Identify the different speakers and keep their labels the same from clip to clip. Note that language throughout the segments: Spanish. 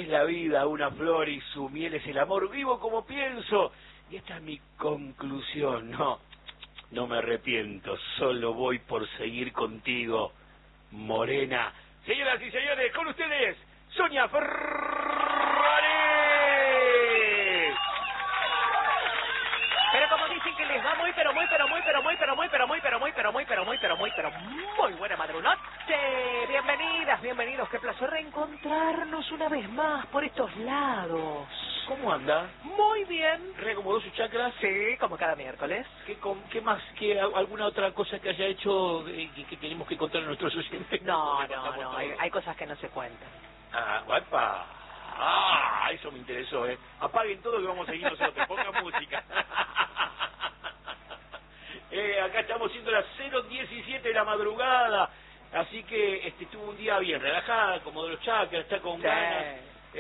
Speaker 1: es la vida una flor y su miel es el amor. Vivo como pienso. Y esta es mi conclusión. No me arrepiento. Solo voy por seguir contigo, morena. Señoras y señores, con ustedes, Sonia Ferrares.
Speaker 2: Pero como dicen que les va muy buena madrugada. Bienvenidas, bienvenidos. Qué placer reencontrarnos una vez más por estos lados.
Speaker 1: ¿Cómo anda?
Speaker 2: Muy bien.
Speaker 1: ¿Reacomodó sus chakras?
Speaker 2: Sí, como cada miércoles.
Speaker 1: ¿Qué más? ¿Alguna otra cosa que haya hecho que tenemos que contar a nuestros oyentes?
Speaker 2: No, hay cosas que no se cuentan.
Speaker 1: Ah, guapa. Ah, eso me interesó, ¿eh? Apaguen todo que vamos a seguir nosotros, pongan música. Acá estamos siendo las 0:17 de la madrugada, así que tuvo un día bien relajada, como de los chakras, está con ganas,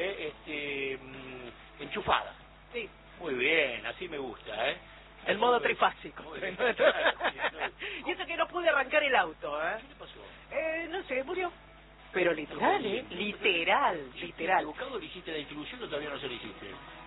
Speaker 1: enchufada.
Speaker 2: Sí.
Speaker 1: Muy bien, así me gusta, ¿eh?
Speaker 2: El modo trifásico.
Speaker 1: Muy bien, claro,
Speaker 2: Y eso que no pude arrancar el auto, ¿eh?
Speaker 1: ¿Qué le pasó?
Speaker 2: No sé, murió. Pero literal, ¿eh? Literal.
Speaker 1: ¿Equivocado le hiciste la distribución o todavía no se la hiciste?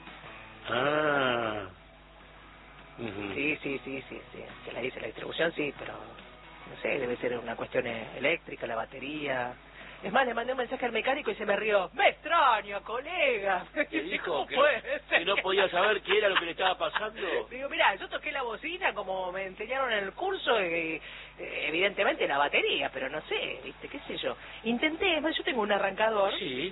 Speaker 1: Ah.
Speaker 2: Sí. Se la hice la distribución, sí, pero no sé, debe ser una cuestión eléctrica, la batería. Es más, le mandé un mensaje al mecánico y se me rió. ¡Me extraño, colega!
Speaker 1: ¿Te dijo que
Speaker 2: que
Speaker 1: no podía saber qué era lo que le estaba pasando?
Speaker 2: Digo, mirá, yo toqué la bocina como me enseñaron en el curso y evidentemente la batería, pero no sé, viste, qué sé yo. Intenté, yo tengo un arrancador.
Speaker 1: Sí.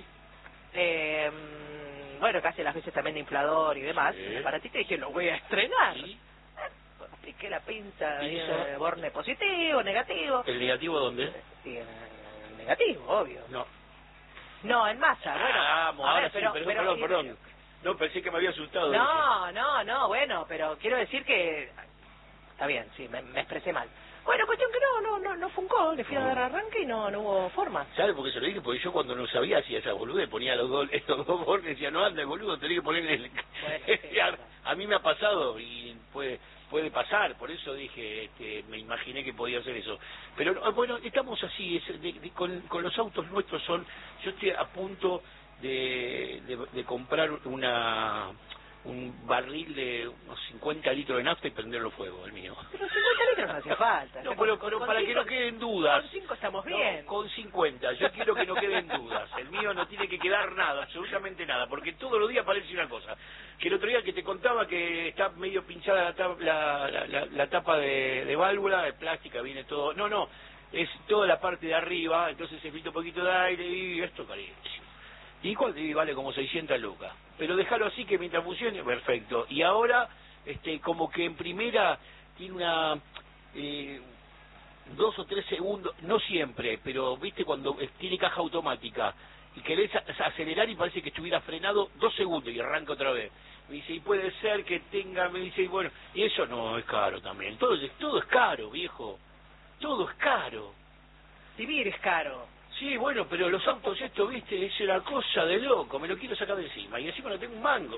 Speaker 2: Bueno, casi las veces también de inflador y demás.
Speaker 1: Sí.
Speaker 2: Para ti te dije, lo voy a estrenar.
Speaker 1: Sí.
Speaker 2: Apliqué la pinza,
Speaker 1: ¿Pinza?
Speaker 2: borne positivo, negativo.
Speaker 1: ¿El negativo dónde?
Speaker 2: Sí, el negativo, obvio.
Speaker 1: No,
Speaker 2: en masa, bueno.
Speaker 1: Vamos,
Speaker 2: a
Speaker 1: ahora
Speaker 2: ver,
Speaker 1: sí, perdón. No, pensé que me había asustado.
Speaker 2: No, bueno, pero quiero decir que... Está bien, sí, me expresé mal. Bueno, cuestión que no funcó, le fui a dar arranque y no hubo forma.
Speaker 1: ¿Sabes por qué se lo dije? Porque yo cuando no sabía hacía esa boludez, ponía estos dos bordes y decía, no anda el boludo, tenés que poner el...
Speaker 2: Bueno, sí,
Speaker 1: a mí me ha pasado y puede pasar, por eso dije, me imaginé que podía hacer eso. Pero bueno, estamos así, con los autos nuestros yo estoy a punto de comprar un barril de unos 50 litros de nafta y prenderlo fuego, el mío.
Speaker 2: Pero 50 litros no hace falta.
Speaker 1: No, pero para que no queden dudas.
Speaker 2: Con 5 estamos bien.
Speaker 1: No, con 50, yo quiero que no queden dudas. El mío no tiene que quedar nada, absolutamente nada, porque todos los días aparece una cosa. Que el otro día que te contaba que está medio pinchada la tapa de válvula, de plástica, viene todo... No, es toda la parte de arriba, entonces se filtra un poquito de aire y esto carísimo. Y vale como 600 lucas. Pero déjalo así que mientras funcione, perfecto. Y ahora, como que en primera tiene una... 2 o 3 segundos, no siempre, pero viste cuando tiene caja automática y querés acelerar y parece que estuviera frenado 2 segundos y arranca otra vez. Me dice, y puede ser que tenga, me dice, y bueno, y eso no es caro también. Todo es caro, viejo. Todo es caro.
Speaker 2: Vivir es caro.
Speaker 1: Sí, bueno, pero los autos esto, viste, es una cosa de loco, me lo quiero sacar de encima y encima no tengo un mango.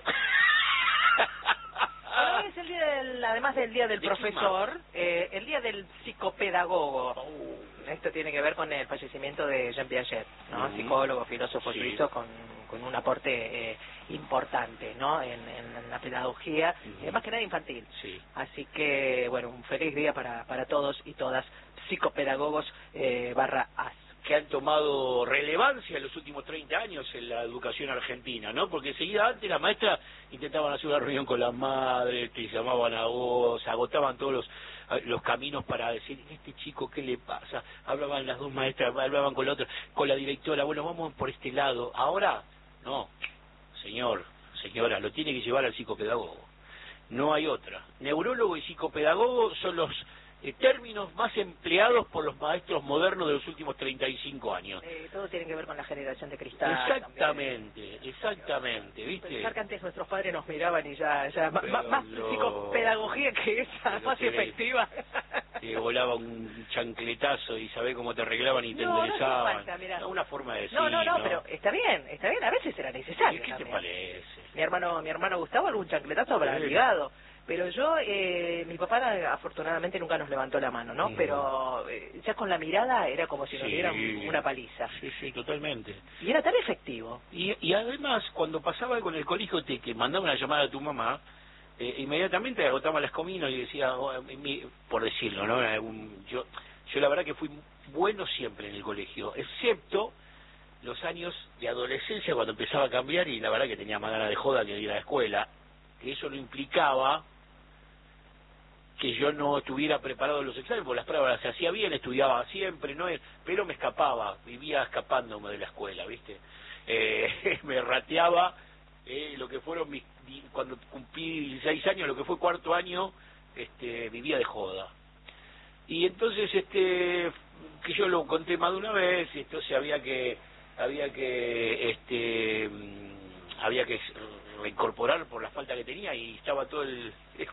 Speaker 2: Bueno, hoy es el día además del día del profesor, el día del psicopedagogo. Esto tiene que ver con el fallecimiento de Jean Piaget, ¿no? Psicólogo, filósofo suizo con un aporte importante, ¿no? En la pedagogía, más que nada infantil.
Speaker 1: Sí.
Speaker 2: Así que, bueno, un feliz día para todos y todas psicopedagogos /as.
Speaker 1: Que han tomado relevancia en los últimos 30 años en la educación argentina, ¿no? Porque enseguida antes las maestras intentaban hacer una reunión con las madres, te llamaban a vos, agotaban todos los caminos para decir, este chico, ¿qué le pasa? Hablaban las dos maestras, hablaban con la otra, con la directora, bueno, vamos por este lado. Ahora, no, señora, lo tiene que llevar al psicopedagogo. No hay otra. Neurólogo y psicopedagogo son los términos más empleados por los maestros modernos de los últimos 35 años.
Speaker 2: Todo tiene que ver con la generación de cristal.
Speaker 1: Exactamente, ¿viste?
Speaker 2: Pensar que antes nuestros padres nos miraban y ya más psicopedagogía que esa, más efectiva.
Speaker 1: te volaba un chancletazo y sabés cómo te arreglaban y te enderezaban. No, una forma de decir.
Speaker 2: No, pero está bien, a veces era necesario.
Speaker 1: ¿Qué
Speaker 2: también.
Speaker 1: te parece?
Speaker 2: Mi hermano Gustavo algún chancletazo habrá ligado. Pero yo, mi papá afortunadamente nunca nos levantó la mano, ¿no? Pero ya con la mirada era como si nos dieran una paliza.
Speaker 1: Sí, totalmente.
Speaker 2: Y era tan efectivo.
Speaker 1: Y además, cuando pasaba algo en el colegio, que mandaba una llamada a tu mamá, inmediatamente agotaba las comidas y decía, por decirlo, ¿no? Yo la verdad que fui bueno siempre en el colegio, excepto los años de adolescencia cuando empezaba a cambiar y la verdad que tenía más ganas de joda que de ir a la escuela, que eso no implicaba que yo no estuviera preparado en los exámenes, porque las pruebas las hacía bien, estudiaba siempre, pero me escapaba, vivía escapándome de la escuela, ¿viste? Me rateaba lo que fueron cuando cumplí 16 años, lo que fue cuarto año, vivía de joda. Y entonces, que yo lo conté más de una vez, entonces había que reincorporar por la falta que tenía y estaba todo el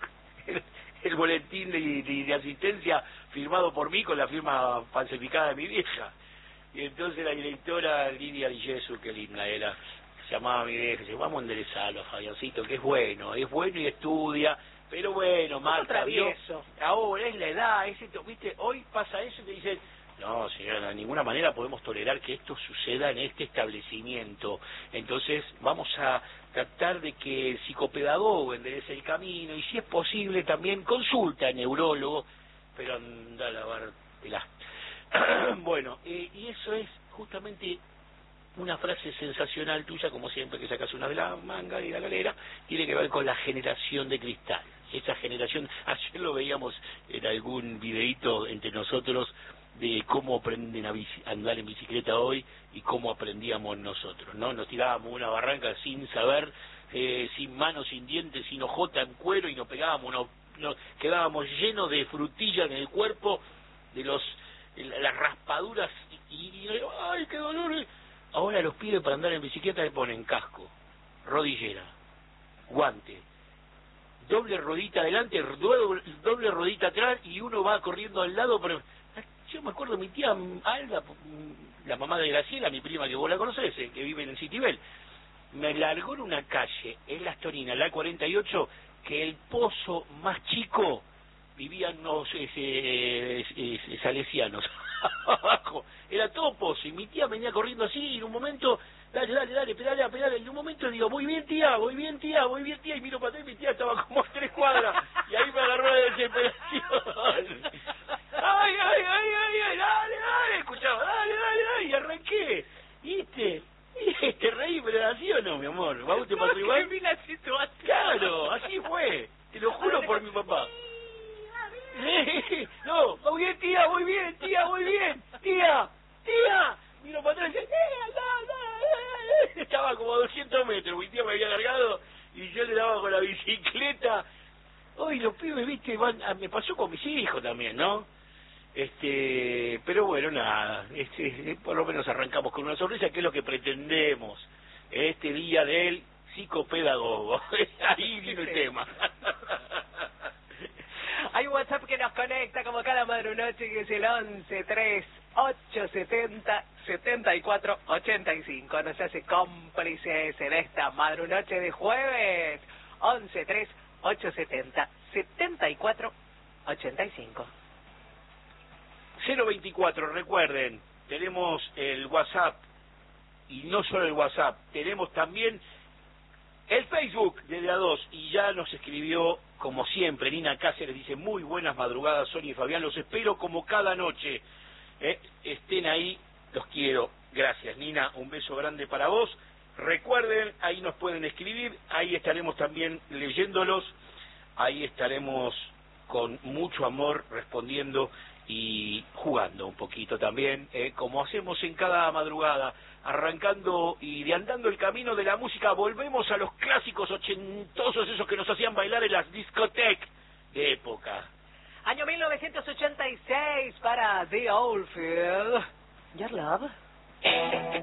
Speaker 1: boletín de asistencia firmado por mí con la firma falsificada de mi vieja. Y entonces la directora Lidia Di Gesù, qué linda era, llamaba a mi vieja y decía, vamos a enderezarlo, Fabiancito, que es bueno y estudia, pero bueno, Marta, ahora es la edad, es esto, ¿viste? Hoy pasa eso y te dicen, no, señora, de ninguna manera podemos tolerar que esto suceda en este establecimiento. Entonces vamos a tratar de que el psicopedagogo enderece el camino y si es posible también consulta al neurólogo, pero anda a lavártela. Bueno, y eso es justamente una frase sensacional tuya, como siempre que sacas una de la manga y de la galera, tiene que ver con la generación de cristal. Esa generación, ayer lo veíamos en algún videíto entre nosotros, de cómo aprenden a andar en bicicleta hoy y cómo aprendíamos nosotros, ¿no? Nos tirábamos una barranca sin saber, sin manos, sin dientes, sin hojota en cuero y nos pegábamos, nos quedábamos llenos de frutillas en el cuerpo, de las raspaduras y ¡ay, qué dolor! Ahora los pibes para andar en bicicleta le ponen casco, rodillera, guante, doble rodita adelante, doble rodita atrás y uno va corriendo al lado, pero yo me acuerdo mi tía Alda, la mamá de Graciela, mi prima que vos la conocés, que vive en Citibel, me largó en una calle, en Las Torinas, la 48, que el pozo más chico vivían los salesianos abajo, era todo pozo, y mi tía venía corriendo así, y en un momento, dale, pedalea, y en un momento digo, voy bien tía, y miro para atrás y mi tía estaba como a 3 cuadras, y ahí me agarró la desesperación. ¡Ay, dale! Escuchaba, dale, y arranqué, ¿viste? Te reí, pero así o no, mi amor, ¿vos te pasó igual?
Speaker 2: La situación.
Speaker 1: Claro, así fue, te lo juro por mi papá. No, voy bien, tía, miro para atrás y dice, estaba como a 200 metros, mi tía me había largado y yo le daba con la bicicleta. Hoy los pibes, viste, me pasó con mis hijos también, ¿no? Pero bueno, nada, por lo menos arrancamos con una sonrisa, que es lo que pretendemos este día del psicopedagogo. Ahí vino el tema.
Speaker 2: Hay un WhatsApp que nos conecta como cada madrunoche, que es el 1138707485. Nos hace cómplices en esta madrunoche de jueves. 1138707485.
Speaker 1: 024, recuerden, tenemos el WhatsApp, y no solo el WhatsApp, tenemos también el Facebook de A2, y ya nos escribió, como siempre, Nina Cáceres, dice, muy buenas madrugadas, Sonia y Fabián, los espero como cada noche, estén ahí, los quiero, gracias Nina, un beso grande para vos, recuerden, ahí nos pueden escribir, ahí estaremos también leyéndolos, ahí estaremos con mucho amor respondiendo y jugando un poquito también, como hacemos en cada madrugada, arrancando y de andando el camino de la música, volvemos a los clásicos ochentosos, esos que nos hacían bailar en las discotecas de época.
Speaker 2: Año 1986 para The Oldfield. Your Love.